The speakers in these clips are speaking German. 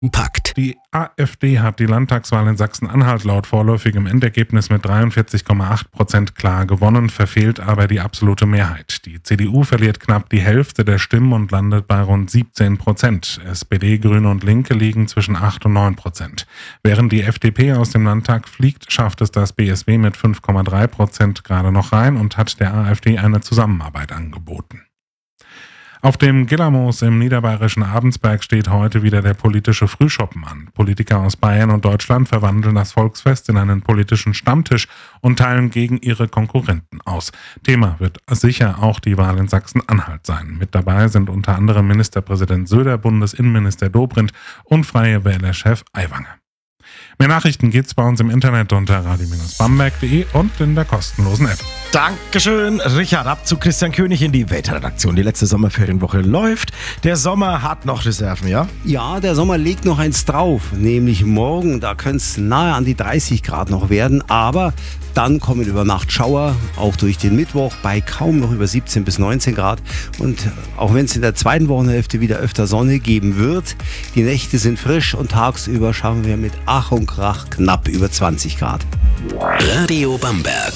Pakt. Die AfD hat die Landtagswahl in Sachsen-Anhalt laut vorläufigem Endergebnis mit 43,8% klar gewonnen, verfehlt aber die absolute Mehrheit. Die CDU verliert knapp die Hälfte der Stimmen und landet bei rund 17%. SPD, Grüne und Linke liegen zwischen 8 und 9%. Während die FDP aus dem Landtag fliegt, schafft es das BSW mit 5,3% gerade noch rein und hat der AfD eine Zusammenarbeit angeboten. Auf dem Gillermoos im niederbayerischen Abensberg steht heute wieder der politische Frühschoppen an. Politiker aus Bayern und Deutschland verwandeln das Volksfest in einen politischen Stammtisch und teilen gegen ihre Konkurrenten aus. Thema wird sicher auch die Wahl in Sachsen-Anhalt sein. Mit dabei sind unter anderem Ministerpräsident Söder, Bundesinnenminister Dobrindt und Freie Wähler-Chef Aiwanger. Mehr Nachrichten gibt's bei uns im Internet unter radio-bamberg.de und in der kostenlosen App. Dankeschön, Richard. Ab zu Christian König in die Weltredaktion. Die letzte Sommerferienwoche läuft. Der Sommer hat noch Reserven, ja? Ja, der Sommer legt noch eins drauf, nämlich morgen. Da könnte es nahe an die 30 Grad noch werden, aber dann kommen über Nacht Schauer, auch durch den Mittwoch bei kaum noch über 17 bis 19 Grad. Und auch wenn es in der zweiten Wochenhälfte wieder öfter Sonne geben wird, die Nächte sind frisch und tagsüber schaffen wir mit Ach und Krach knapp über 20 Grad. Radio Bamberg.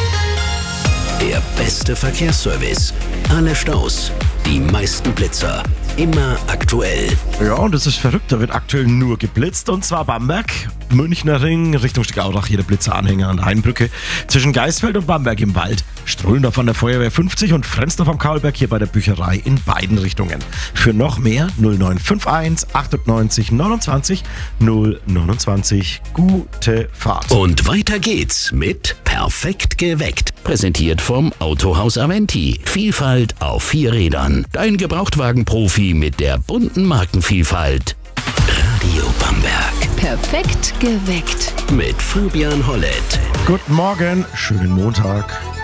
Der beste Verkehrsservice. Alle Staus, die meisten Blitzer. Immer aktuell. Ja, und es ist verrückt, da wird aktuell nur geblitzt. Und zwar Bamberg, Münchner Ring, Richtung Steckaudach, hier der Blitzeranhänger an der Hainbrücke. Zwischen Geisfeld und Bamberg im Wald. Strullendorf an der Feuerwehr 50 und Frensdorf am Kaulberg hier bei der Bücherei in beiden Richtungen. Für noch mehr 0951 98 29 029. Gute Fahrt. Und weiter geht's mit Perfekt geweckt. Präsentiert vom Autohaus Aventi. Vielfalt auf 4 Rädern. Dein Gebrauchtwagenprofi mit der bunten Markenvielfalt. Radio Bamberg. Perfekt geweckt. Mit Fabian Hollett. Guten Morgen, schönen Montag.